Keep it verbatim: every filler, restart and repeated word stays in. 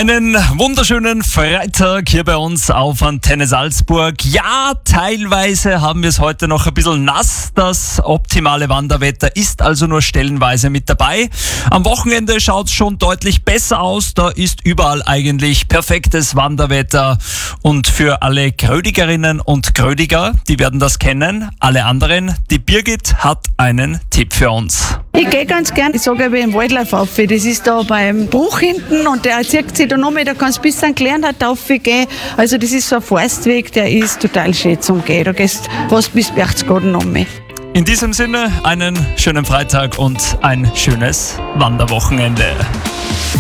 Einen wunderschönen Freitag hier bei uns auf Antenne Salzburg. Ja, teilweise haben wir es heute noch ein bisschen nass. Das optimale Wanderwetter ist also nur stellenweise mit dabei. Am Wochenende schaut es schon deutlich besser aus. Da ist überall eigentlich perfektes Wanderwetter. Und für alle Grödigerinnen und Grödiger, die werden das kennen. Alle anderen, die Birgit hat einen Tipp für uns. Ich gehe ganz gern, ich sage eben im Waldlauf auf. Das ist da beim Bruch hinten und der zieht sich da noch mehr, da kannst du bis zum Klärnhat raufgehen. Also das ist so ein Forstweg, der ist total schön zum Gehen. Da gehst du fast bis Berchtesgaden noch mehr. In diesem Sinne einen schönen Freitag und ein schönes Wanderwochenende.